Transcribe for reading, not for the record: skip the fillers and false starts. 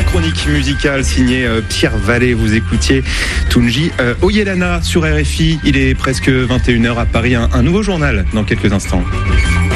la chronique musicale signée Pierre Vallée. Vous écoutiez Tunji Oyelana sur RFI. Il est presque 21h à Paris. Un nouveau journal dans quelques instants.